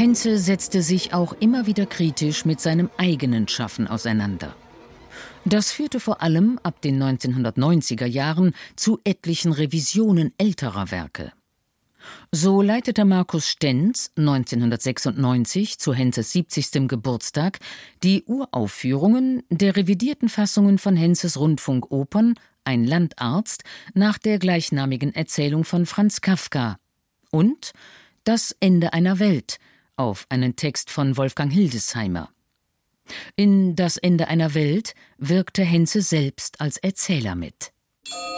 Henze setzte sich auch immer wieder kritisch mit seinem eigenen Schaffen auseinander. Das führte vor allem ab den 1990er Jahren zu etlichen Revisionen älterer Werke. So leitete Markus Stenz 1996 zu Henzes 70. Geburtstag die Uraufführungen der revidierten Fassungen von Henzes Rundfunkopern Ein Landarzt nach der gleichnamigen Erzählung von Franz Kafka und Das Ende einer Welt auf einen Text von Wolfgang Hildesheimer. In Das Ende einer Welt wirkte Henze selbst als Erzähler mit.